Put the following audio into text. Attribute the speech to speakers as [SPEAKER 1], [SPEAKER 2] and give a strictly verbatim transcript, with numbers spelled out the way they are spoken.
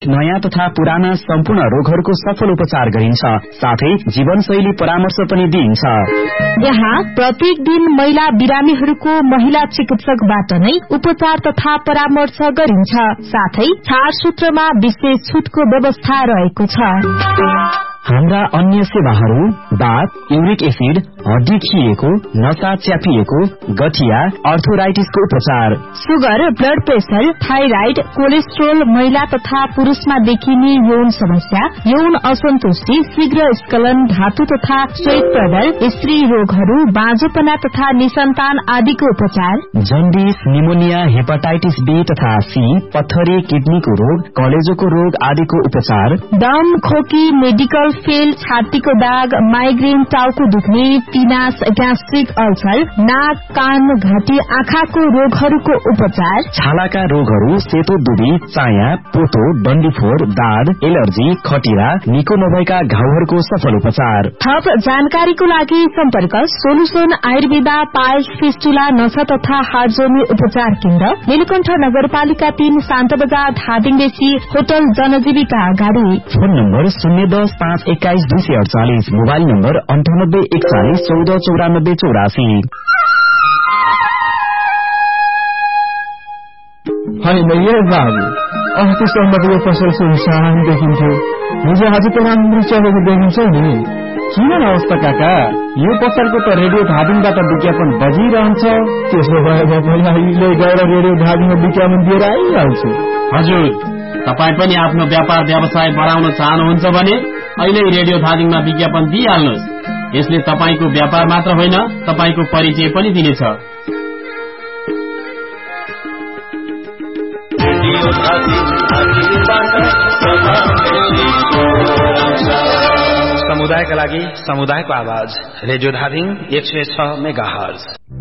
[SPEAKER 1] नयाँ तथा पुराना सम्पूर्ण रोगहरूको सफल उपचार गरिन्छ। साथै जीवनशैली परामर्श पनि दिइन्छ।
[SPEAKER 2] यहाँ प्रत्येक दिन महिला बिरामीहरूको महिला चिकित्सकबाट नै उपचार तथा परामर्श गरिन्छ। साथै छारसूत्रमा विशेष छुटको व्यवस्था रहेको छ।
[SPEAKER 1] हाम्रा अन्य सेवाहरू दाँत, युरिक एसिड, हड्डी खिएको, नसा च्यापिएको, गठिया, अर्थोराइटिसको उपचार,
[SPEAKER 2] sugar, blood pressure, thyroid, cholesterol, महिला तथा पुरूषमा देखिने यौन समस्या, यौन असन्तुष्टि, शीघ्र स्खलन, धातु तथा श्वेत प्रदर, स्त्री रोगहरू, बाँझोपना तथा निसन्तान आदिको उपचार,
[SPEAKER 1] जन्डिस, निमोनिया, हेपाटाइटिस बी तथा सी, पत्थरी, किडनीको रोग, कलेजोको रोग आदिको उपचार,
[SPEAKER 2] दम, खोकी, मेडिकल फेल, छातीको दाग, माइग्रेन, टाउको दुख्ने, पिनास, ग्यास्ट्रिक अल्सर, नाक, कान, घाँटी, आँखाको रोगहरूको उपचार,
[SPEAKER 1] छालाका रोगहरू, सेतो दुबी, चाया, पोतो, डन्डीफोर, दाद, एलर्जी, खटिरा, निको नभएका घाउहरूको सफल उपचार।
[SPEAKER 2] थप जानकारीको लागि सम्पर्क सोलुसन आयुर्वेदा पाइल्स फिस्टुला नसा तथा हार्टजोनी उपचार केन्द्र, नीलकण्ठ नगरपालिका तीन, शान्त बजार, धादिङदेखि होटल जनजीविका अगाडि।
[SPEAKER 1] फोन नम्बर शून्य दस पाँच एक्काइस दुई सय अडचालिस, मोबाइल नम्बर अन्ठानब्बे एकचालिस चौध चौरानब्बे चौरासी।
[SPEAKER 3] होइन यो बाबु, अस्तिसम्म यो पसल सुनसान देखिन्थ्यो, हिजो आज त राम्रो चलेको देखिन्छ नि। किन अवस्था काका? यो पसलको त रेडियो धादिङबाट विज्ञापन बजिरहन्छ। त्यसो भए मैले अहिले गएर रेडियो धादिङमा विज्ञापन दिएर आइहाल्छु।
[SPEAKER 4] हजुर, तपाईँ पनि आफ्नो व्यापार व्यवसाय बढाउन चाहनुहुन्छ भने अहिले रेडियो धादिङमा विज्ञापन दिइहाल्नुहोस्। यसले तपाईँको व्यापार मात्र होइन, तपाईँको परिचय पनि दिनेछ।
[SPEAKER 5] समुदायका लागि समुदायको आवाज रेडियो धादिङ एक सय छ मेगा हर्ज।